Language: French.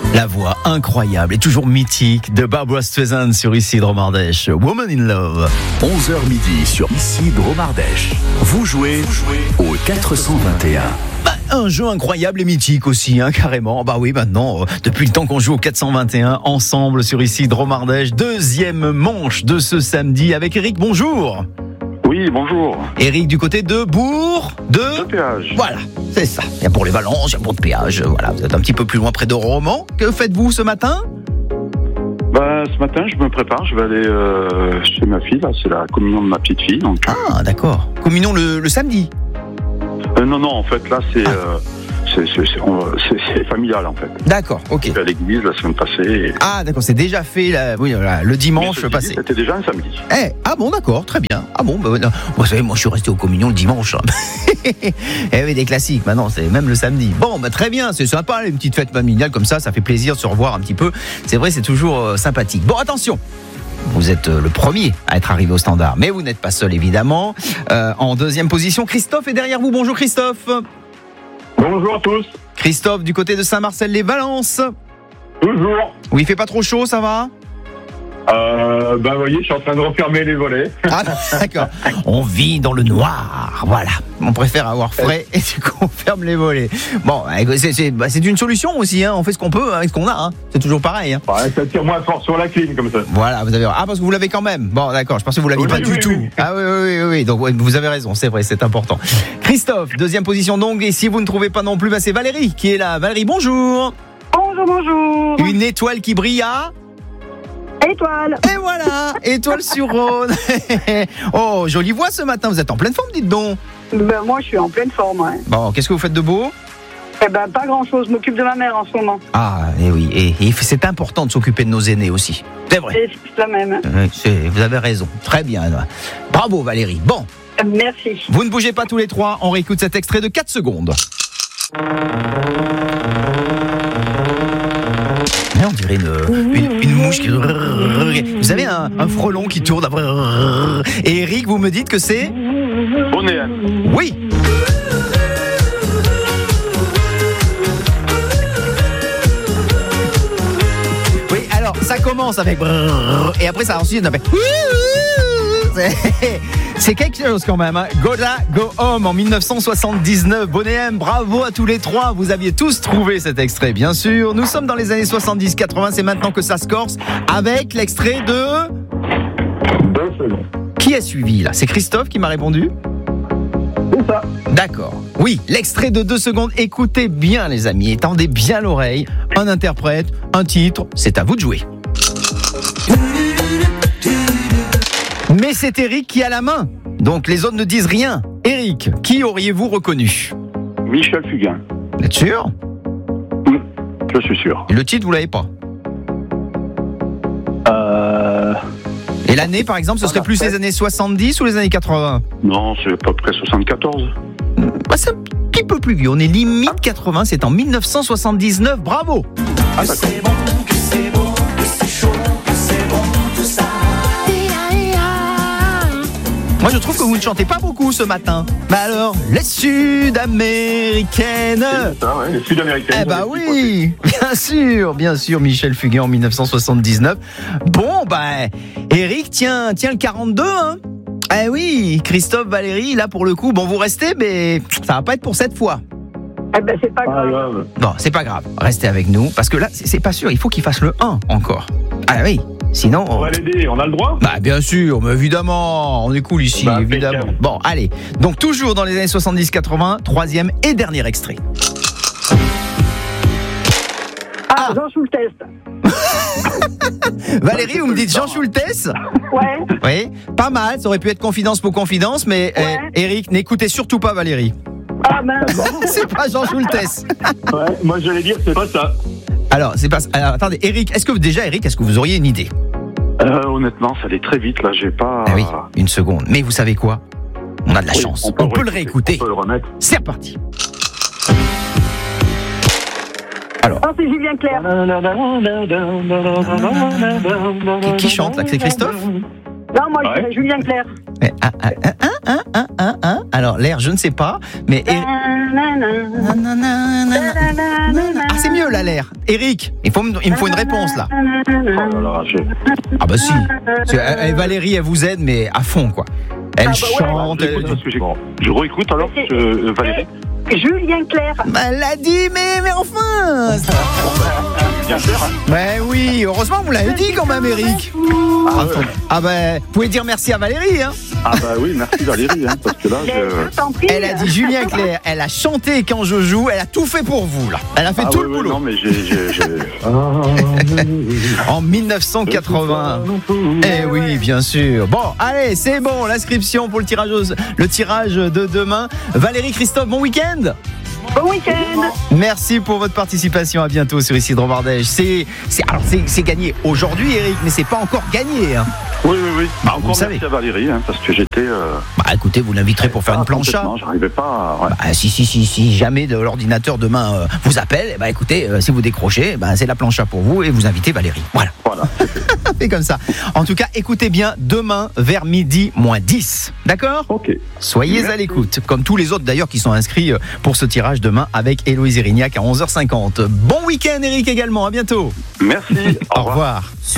La voix incroyable et toujours mythique de Barbra Streisand sur Isidre Ardèche, Woman in Love. 11h midi sur Isidre Ardèche. Vous jouez au 421. Un jeu incroyable et mythique aussi, carrément. Bah oui, maintenant, depuis le temps qu'on joue au 421 ensemble sur Isidre Ardèche, deuxième manche de ce samedi avec Eric. Bonjour. Oui, bonjour. Eric du côté de Bourg de Péage. Voilà, c'est ça. Il y a pour les Valences, il y a pour de Péage. Voilà, vous êtes un petit peu plus loin près de Romans. Que faites-vous ce matin ? Ce matin, je me prépare. Je vais aller chez ma fille. Là, c'est la communion de ma petite fille. Donc. Ah, d'accord. Communion le samedi ? Non, en fait, là, c'est familial, en fait. D'accord, ok. J'étais à l'église la semaine passée. Ah, d'accord, c'est déjà fait le dimanche passé. C'était déjà un samedi. Ah bon, d'accord, très bien. Ah bon, non. Vous savez, moi, je suis resté aux communions le dimanche. Oui, des classiques, maintenant, c'est même le samedi. Bon, très bien, c'est sympa, une petite fête familiale comme ça fait plaisir de se revoir un petit peu. C'est vrai, c'est toujours sympathique. Bon, attention. Vous êtes le premier à être arrivé au standard, mais vous n'êtes pas seul évidemment. En deuxième position, Christophe est derrière vous. Bonjour Christophe. Bonjour à tous. Christophe du côté de Saint-Marcel-les-Valences. Toujours. Oui, il fait pas trop chaud, ça va ? Vous voyez, je suis en train de refermer les volets. Ah, d'accord. On vit dans le noir, voilà. On préfère avoir frais et du coup on ferme les volets. Bon, c'est une solution aussi, On fait ce qu'on peut avec ce qu'on a, C'est toujours pareil, Ouais, ça tire moins fort sur la clim comme ça. Voilà, vous avez. Ah, parce que vous l'avez quand même. Bon, d'accord. Je pensais que vous l'aviez pas du tout. Oui. Ah oui. Donc vous avez raison, c'est vrai, c'est important. Christophe, deuxième position donc. Et si vous ne trouvez pas non plus, c'est Valérie qui est là. Valérie, bonjour. Bonjour. Une étoile qui brille à. Étoile. Et voilà, étoile sur Rhône. Oh, jolie voix ce matin. Vous êtes en pleine forme, dites donc. Moi, je suis en pleine forme, ouais. Bon, qu'est-ce que vous faites de beau ? Pas grand-chose. Je m'occupe de ma mère en ce moment. Ah, et oui. Et c'est important de s'occuper de nos aînés aussi. C'est vrai. C'est la même. Vous avez raison. Très bien. Bravo, Valérie. Bon. Merci. Vous ne bougez pas tous les trois. On réécoute cet extrait de 4 secondes. On dirait une mouche qui... Vous avez un frelon qui tourne. Et Eric, vous me dites que c'est... Bonnet. Oui. Oui, alors, ça commence avec... Et après, ça ensuite... C'est quelque chose quand même. Gotta Go Home en 1979. Bonnet M, bravo à tous les trois. Vous aviez tous trouvé cet extrait, bien sûr. Nous sommes dans les années 70-80. C'est maintenant que ça se corse avec l'extrait de... 2 secondes. Qui a suivi là ? C'est Christophe qui m'a répondu ? C'est ça. D'accord. Oui, l'extrait de 2 secondes. Écoutez bien les amis, étendez bien l'oreille. Un interprète, un titre, c'est à vous de jouer. Mais c'est Eric qui a la main. Donc les autres ne disent rien. Eric, qui auriez-vous reconnu ? Michel Fugain. Vous êtes sûr ? Oui, je suis sûr. Et le titre, vous l'avez pas ? Et l'année, par exemple, ce serait plus les années 70 ou les années 80 ? Non, c'est à peu près 74. C'est un petit peu plus vieux. On est limite 80, c'est en 1979. Bravo ! Ah, d'accord. Moi, je trouve que vous ne chantez pas beaucoup ce matin. Bah alors, les Sud-Américaines. C'est ça, ouais, les Sud-Américaines. Oui, bien sûr, Michel Fugain en 1979. Bon, Eric tient le 42, oui, Christophe, Valérie, là pour le coup, bon, vous restez, mais ça va pas être pour cette fois. C'est pas grave. Bon, c'est pas grave, restez avec nous, parce que là, c'est pas sûr, il faut qu'il fasse le 1 encore. Ah oui. Sinon, on va l'aider, on a le droit ? Bien sûr, mais évidemment, on est cool ici, évidemment. Impeccable. Bon, allez, donc toujours dans les années 70-80, troisième et dernier extrait. Jean Schultes. Valérie, vous me dites Jean Schultes ? Ouais. Oui, pas mal, ça aurait pu être confidence pour confidence, mais Eric, n'écoutez surtout pas Valérie. Ah mince. C'est pas Jean Schultes. Ouais, moi j'allais dire c'est pas ça. Alors, attendez, Eric, est-ce que vous auriez une idée ? Honnêtement, ça allait très vite, là, j'ai pas... Ah oui, une seconde. Mais vous savez quoi ? On a de la chance. On peut le réécouter. On peut le remettre. C'est reparti. Alors. C'est Julien Clerc. Qui chante là ? C'est Christophe ? Non, moi je dirais Julien Clerc. Alors, l'air, je ne sais pas, mais... Ah, c'est mieux, là, l'air. Eric, il me faut une réponse, là. Oh là là, Ah bah si. Valérie, elle vous aide, mais à fond, quoi. Elle chante. Je réécoute alors, Valérie. Julien Clerc. Bah, elle l'a dit, mais enfin. Bien sûr, hein. Ben oui, heureusement vous l'avez dit quand même, Eric. Ah ben, vous pouvez dire merci à Valérie, hein. Ah bah oui, merci Valérie, hein, parce que là, Je t'en prie. Elle a dit Julien Clerc, elle a chanté Quand je joue, elle a tout fait pour vous, là. Elle a fait tout le boulot. Non, mais En 1980. Eh oui, bien sûr. Bon, allez, c'est bon, l'inscription pour le tirage de demain. Valérie, Christophe, bon week-end. Bon week-end. Merci pour votre participation. À bientôt sur Ici Dromardèche. C'est gagné aujourd'hui, Eric, mais c'est pas encore gagné, hein. Oui. Bah, encore savez. merci à Valérie, hein, parce que j'étais... Bah écoutez, vous l'inviterez pour faire une plancha. Non, j'arrivais pas à... Ouais. Bah, si jamais l'ordinateur demain vous appelle, bah écoutez, si vous décrochez, bah, c'est la plancha pour vous et vous invitez Valérie. Voilà. C'est comme ça. En tout cas, écoutez bien, demain vers 12:10. D'accord ? Ok. Soyez à l'écoute, comme tous les autres d'ailleurs qui sont inscrits pour ce tirage demain avec Héloïse Erignac à 11h50. Bon week-end, Eric, également. À bientôt. Merci. Au revoir.